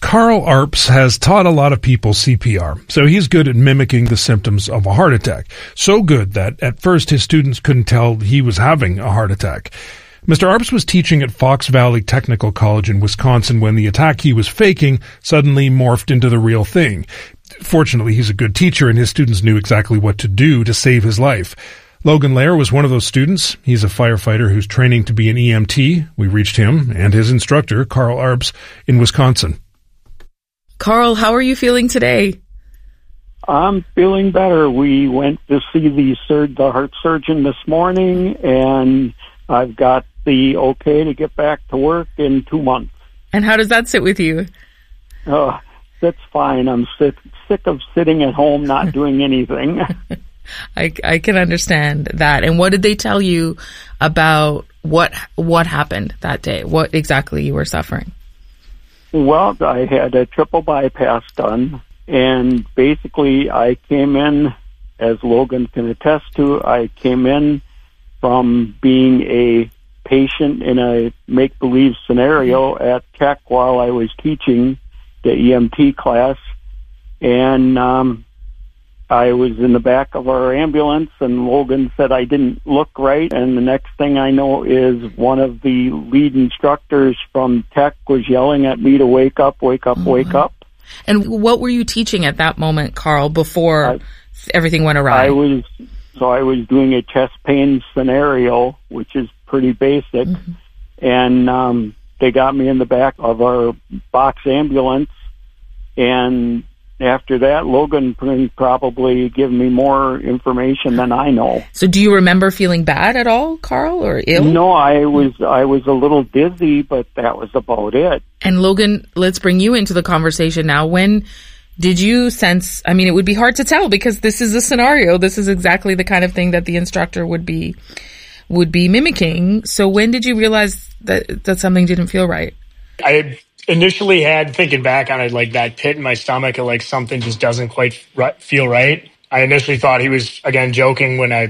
Carl Arps has taught a lot of people CPR, so he's good at mimicking the symptoms of a heart attack. So good that at first his students couldn't tell he was having a heart attack. Mr. Arps was teaching at Fox Valley Technical College in Wisconsin when the attack he was faking suddenly morphed into the real thing. Fortunately, he's a good teacher and his students knew exactly what to do to save his life. Logan Lair was one of those students. He's a firefighter who's training to be an EMT. We reached him and his instructor, Carl Arps, in Wisconsin. Carl, how are you feeling today? I'm feeling better. We went to see the heart surgeon this morning, and I've got the okay to get back to work in 2 months. And how does that sit with you? That's fine. I'm sick of sitting at home not doing anything. I can understand that. And what did they tell you about what happened that day? What exactly you were suffering? Well, I had a triple bypass done, and basically I came in, as Logan can attest to, I came in from being a patient in a make-believe scenario at Tech while I was teaching the EMT class, and I was in the back of our ambulance, and Logan said I didn't look right, and the next thing I know is one of the lead instructors from Tech was yelling at me to wake up, wake up, wake up. And what were you teaching at that moment, Carl, before everything went awry? I was doing a chest pain scenario, which is pretty basic, and they got me in the back of our box ambulance, and after that, Logan can probably give me more information than I know. So do you remember feeling bad at all, Carl, or ill? No, I was a little dizzy, but that was about it. And Logan, let's bring you into the conversation now. When did you sense, I mean, it would be hard to tell because this is a scenario. This is exactly the kind of thing that the instructor would be mimicking. So when did you realize that something didn't feel right? I initially had, thinking back on it, like that pit in my stomach, like something just doesn't quite feel right. I initially thought he was, again, joking when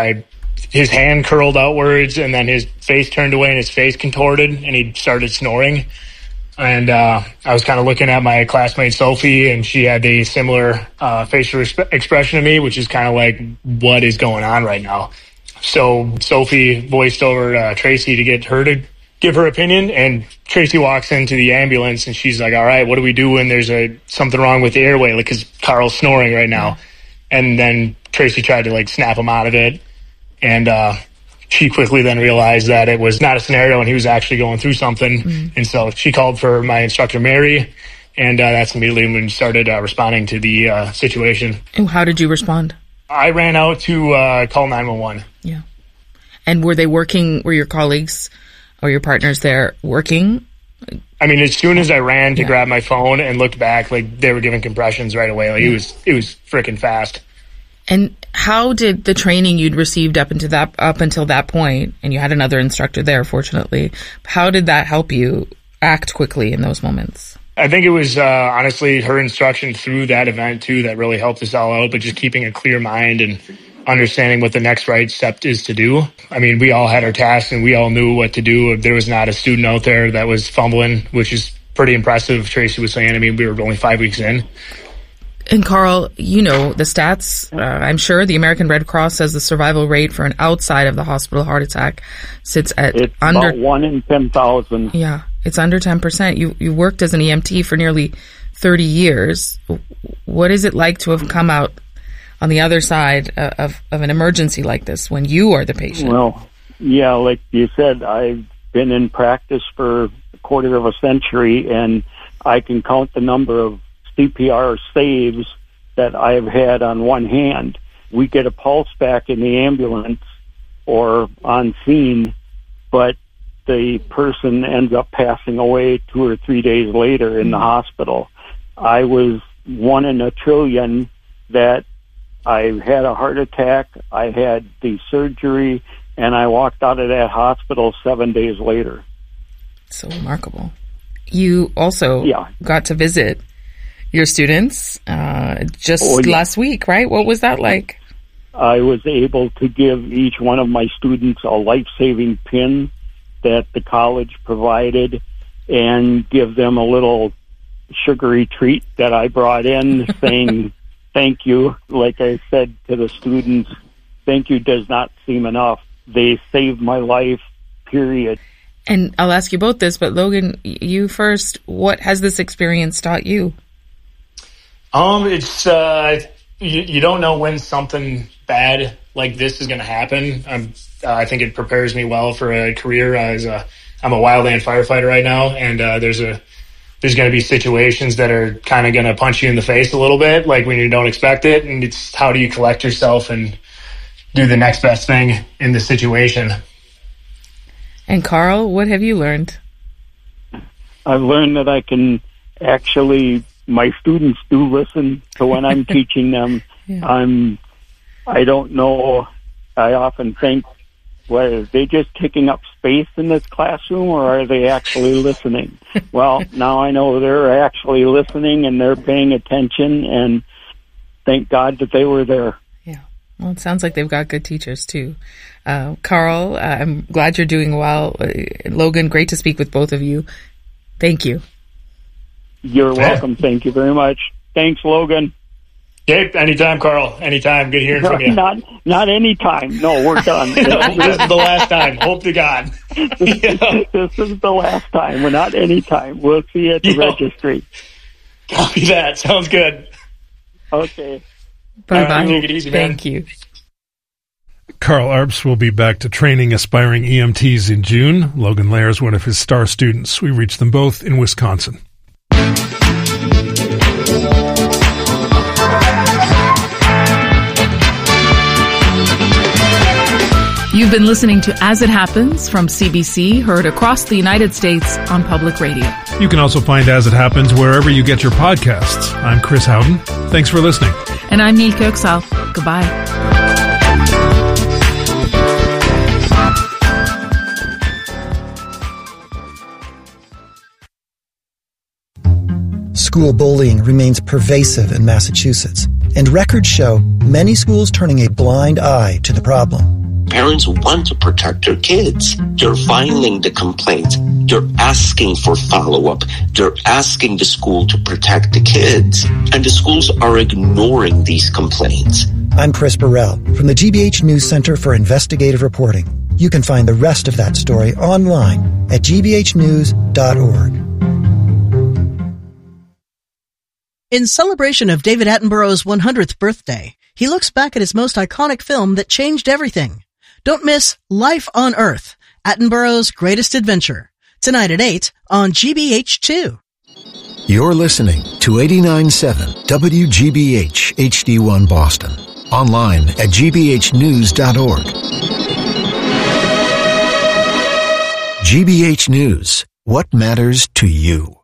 his hand curled outwards and then his face turned away and his face contorted and he started snoring. And I was kind of looking at my classmate Sophie, and she had a similar facial expression to me, which is kind of like, what is going on right now? So Sophie voiced over Tracy to get her to give her opinion, and Tracy walks into the ambulance and she's like, all right, what do we do when there's something wrong with the airway? Like, cause Carl's snoring right now. And then Tracy tried to like snap him out of it. And, she quickly then realized that it was not a scenario and he was actually going through something. And so she called for my instructor, Mary. And, that's immediately when we started responding to the, situation. And how did you respond? I ran out to, call 911. Yeah. And were your colleagues or your partners there working? I mean, as soon as I ran to grab my phone and looked back, like they were giving compressions right away. Like it was freaking fast. And how did the training you'd received up until that point, and you had another instructor there, fortunately, how did that help you act quickly in those moments? I think it was honestly her instruction through that event too that really helped us all out, but just keeping a clear mind and understanding what the next right step is to do. I mean, we all had our tasks and we all knew what to do. There was not a student out there that was fumbling, which is pretty impressive. Tracy was saying, I mean, we were only 5 weeks in. And Carl, you know the stats. I'm sure the American Red Cross says the survival rate for an outside of the hospital heart attack sits at under about 1 in 10,000. Yeah, it's under 10%. You worked as an EMT for nearly 30 years. What is it like to have come out on the other side of an emergency like this when you are the patient? Well, yeah, like you said, I've been in practice for a quarter of a century, and I can count the number of CPR saves that I have had on one hand. We get a pulse back in the ambulance or on scene, but the person ends up passing away 2 or 3 days later in the hospital. I was 1 in a trillion that I had a heart attack, I had the surgery, and I walked out of that hospital 7 days later. So remarkable. You also got to visit your students last week, right? What was that like? I was able to give each one of my students a life-saving pin that the college provided and give them a little sugary treat that I brought in saying thank you. Like I said to the students, thank you does not seem enough. They saved my life, period. And I'll ask you both this, but Logan, you first. What has this experience taught you? It's you don't know when something bad like this is going to happen. I think it prepares me well for a career I'm a wildland firefighter right now, and there's going to be situations that are kind of going to punch you in the face a little bit, like when you don't expect it, and it's how do you collect yourself and do the next best thing in the situation. And Carl, what have you learned? I've learned that I can actually, my students do listen to when I'm teaching them. Yeah. I don't know, I often think, well, are they just taking up space in this classroom, or are they actually listening? Well, now I know they're actually listening and they're paying attention, and thank God that they were there. Yeah. Well, it sounds like they've got good teachers, too. Carl, I'm glad you're doing well. Logan, great to speak with both of you. Thank you. You're welcome. Thank you very much. Thanks, Logan. Okay, anytime, Carl. Anytime. Good hearing from you. Not anytime. No, we're done. This is the last time. Hope to God. This is the last time. We're not anytime. We'll see you at the registry. Copy that. Sounds good. Okay. Bye-bye. Take it easy, man. Thank you. Carl Arps will be back to training aspiring EMTs in June. Logan Lair is one of his star students. We reached them both in Wisconsin. You've been listening to As It Happens from CBC, heard across the United States on public radio. You can also find As It Happens wherever you get your podcasts. I'm Chris Howden. Thanks for listening. And I'm Nilke Oksal. Goodbye. School bullying remains pervasive in Massachusetts, and records show many schools turning a blind eye to the problem. Parents want to protect their kids. They're filing the complaints. They're asking for follow-up. They're asking the school to protect the kids. And the schools are ignoring these complaints. I'm Chris Burrell from the GBH News Center for Investigative Reporting. You can find the rest of that story online at gbhnews.org. In celebration of David Attenborough's 100th birthday, he looks back at his most iconic film that changed everything. Don't miss Life on Earth, Attenborough's Greatest Adventure, tonight at 8 on GBH2. You're listening to 89.7 WGBH HD1 Boston. Online at gbhnews.org. GBH News. What matters to you?